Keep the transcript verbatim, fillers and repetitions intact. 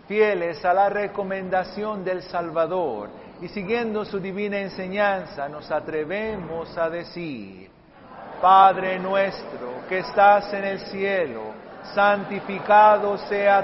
Fieles a la recomendación del Salvador y siguiendo su divina enseñanza, nos atrevemos a decir: Padre nuestro que estás en el cielo, santificado sea